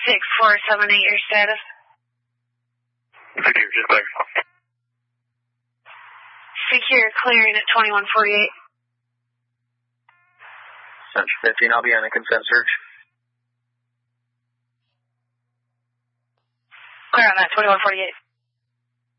6478, your status. Secure, just clear. Secure, clearing at 2148. Central 15, I'll be on a consent search. Clear on that, 2148.